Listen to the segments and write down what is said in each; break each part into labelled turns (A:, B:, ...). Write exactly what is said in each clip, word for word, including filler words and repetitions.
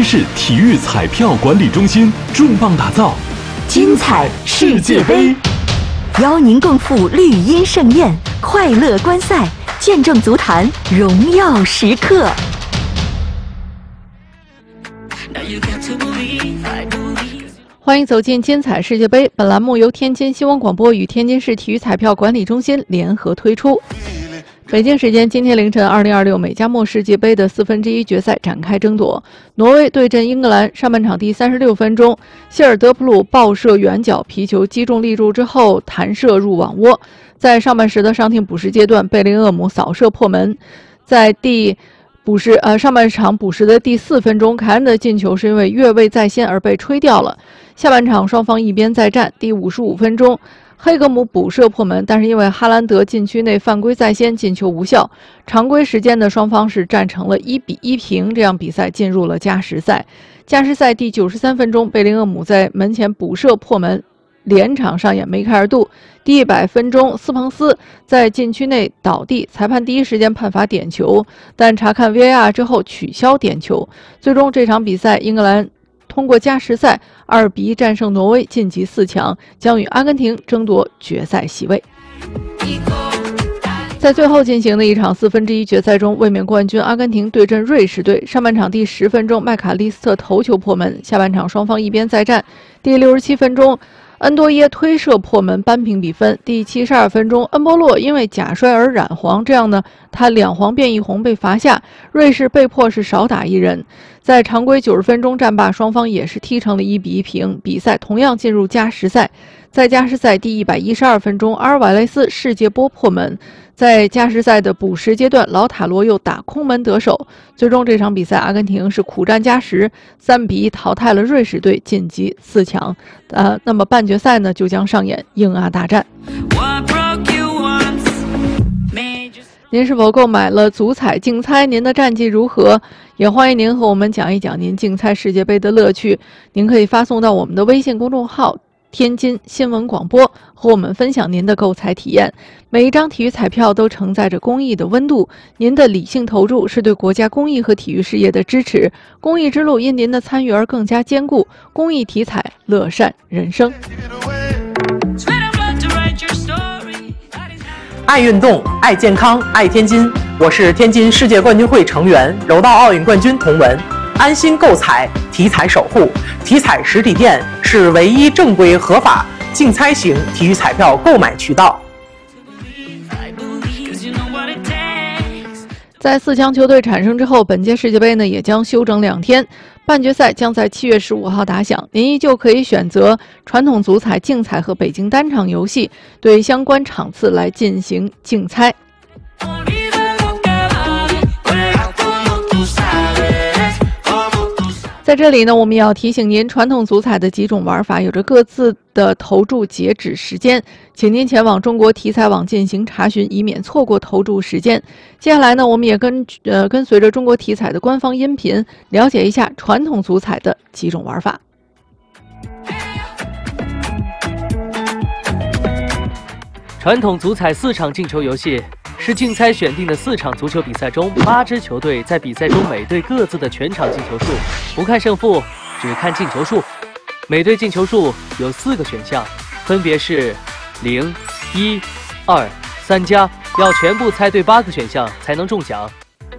A: 市体育彩票管理中心重磅打造精彩世界杯，
B: 邀您共赴绿茵盛宴，快乐观赛，见证足坛荣耀时刻。
C: 欢迎走进精彩世界杯，本栏目由天津新闻广播与天津市体育彩票管理中心联合推出。北京时间今天凌晨，二零二六美加墨世界杯的四分之一决赛展开争夺。挪威对阵英格兰，上半场第三十六分钟，希尔德普鲁爆射远角，皮球击中立柱之后弹射入网窝。在上半时的伤停补时阶段，贝林厄姆扫射破门。在第补时呃上半场补时的第四分钟，凯恩的进球是因为越位在先而被吹掉了。下半场双方一边再战，第五十五分钟，黑格姆补射破门，但是因为哈兰德禁区内犯规在先，进球无效。常规时间的双方是战成了一比一平，这样比赛进入了加时赛。加时赛第九十三分钟，贝林厄姆在门前补射破门，连场上演梅开二度。第一百分钟，斯彭斯在禁区内倒地，裁判第一时间判罚点球，但查看 V A R 之后取消点球。最终这场比赛，英格兰通过加时赛二比一战胜挪威，晋级四强，将与阿根廷争夺决赛席位。在最后进行的一场四分之一决赛中，卫冕冠军阿根廷对阵瑞士队。上半场第十分钟，麦卡利斯特头球破门，下半场双方一边再战。第六十七分钟，恩多耶推射破门，扳平比分。第七十二分钟，恩波洛因为假摔而染黄，这样呢，他两黄变一红被罚下，瑞士被迫是少打一人。在常规九十分钟战罢，双方也是踢成了一比一平，比赛同样进入加时赛。在加时赛第一百一十二分钟，阿尔瓦雷斯世界波破门。在加时赛的补时阶段，老塔罗又打空门得手。最终这场比赛，阿根廷是苦战加时，三比一淘汰了瑞士队，晋级四强。呃，那么半决赛呢，就将上演英阿大战。您是否购买了足彩竞猜？您的战绩如何？也欢迎您和我们讲一讲您竞猜世界杯的乐趣。您可以发送到我们的微信公众号天津新闻广播，和我们分享您的购彩体验。每一张体育彩票都承载着公益的温度，您的理性投注是对国家公益和体育事业的支持。公益之路因您的参与而更加坚固。公益体彩，乐善人生。
D: 爱运动，爱健康，爱天津。我是天津世界冠军会成员、柔道奥运冠军童文。安心购彩，体彩守护。体彩实体店是唯一正规合法竞猜型体育彩票购买渠道。
C: 在四强球队产生之后，本届世界杯呢也将休整两天，半决赛将在七月十五号打响。您依旧可以选择传统足彩、竞彩和北京单场游戏，对相关场次来进行竞猜。在这里呢，我们要提醒您，传统足彩的几种玩法有着各自的投注截止时间，请您前往中国体彩网进行查询，以免错过投注时间。接下来呢，我们也跟呃跟随着中国体彩的官方音频，了解一下传统足彩的几种玩法。
E: 传统足彩四场进球游戏是竞猜选定的四场足球比赛中，八支球队在比赛中每队各自的全场进球数，不看胜负，只看进球数。每队进球数有四个选项，分别是零、一、二、三加，要全部猜对八个选项才能中奖。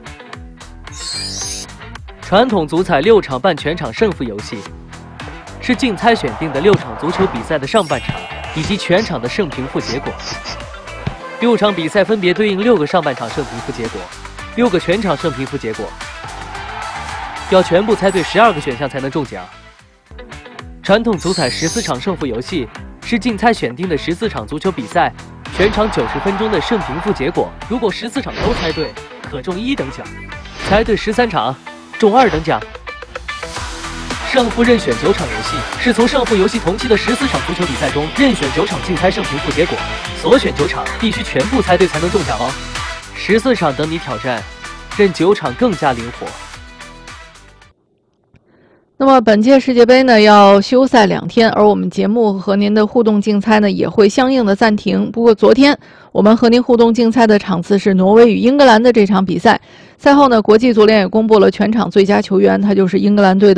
E: 传统足彩六场半全场胜负游戏是竞猜选定的六场足球比赛的上半场以及全场的胜平负结果。六场比赛分别对应六个上半场胜平负结果，六个全场胜平负结果，要全部猜对十二个选项才能中奖。传统足彩十四场胜负游戏是竞猜选定的十四场足球比赛，全场九十分钟的胜平负结果，如果十四场都猜对，可中一等奖；猜对十三场，中二等奖。胜负任选九场游戏是从胜负游戏同期的十四场足球比赛中任选九场竞猜胜平负结果，所选九场必须全部猜对才能中奖哦。十四场等你挑战，任九场更加灵活。
C: 那么本届世界杯呢要休赛两天，而我们节目和您的互动竞猜呢也会相应的暂停。不过昨天我们和您互动竞猜的场次是挪威与英格兰的这场比赛。赛后呢，国际足联也公布了全场最佳球员，他就是英格兰队的